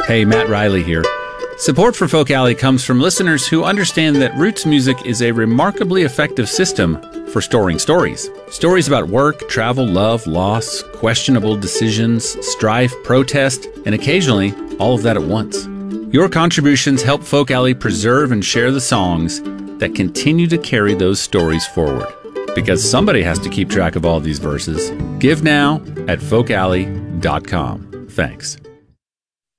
Hey, Matt Riley here. Support for Folk Alley comes from listeners who understand that roots music is a remarkably effective system for storing stories. Stories about work, travel, love, loss, questionable decisions, strife, protest, and occasionally all of that at once. Your contributions help Folk Alley preserve and share the songs that continue to carry those stories forward. Because somebody has to keep track of all these verses. Give now at folkalley.com. Thanks.